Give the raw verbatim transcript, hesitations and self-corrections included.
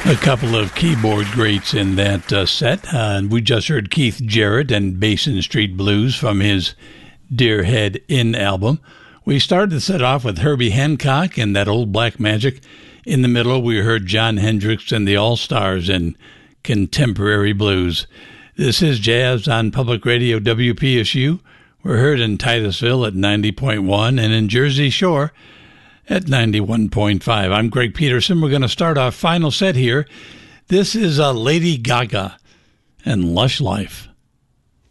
A couple of keyboard greats in that uh, set. Uh, we just heard Keith Jarrett and Basin Street Blues from his Deer Head Inn album. We started the set off with Herbie Hancock and that Old Black Magic. In the middle, we heard Jon Hendricks and the All-Stars and Contemporary Blues. This is Jazz on Public Radio W P S U. We're heard in Titusville at ninety point one and in Jersey Shore at ninety-one point five. I'm Greg Peterson. We're going to start our final set here. This is uh, Lady Gaga and Lush Life.